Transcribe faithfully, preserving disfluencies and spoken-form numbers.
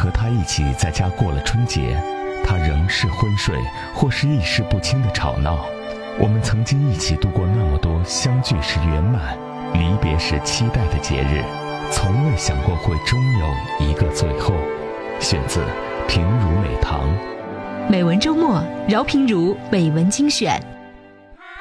和他一起在家过了春节，他仍是昏睡或是意识不清的吵闹。我们曾经一起度过那么多相聚时圆满，离别时期待的节日，从未想过会终有一个最后。选自平如美堂。 美文周末，饶平如美文精选。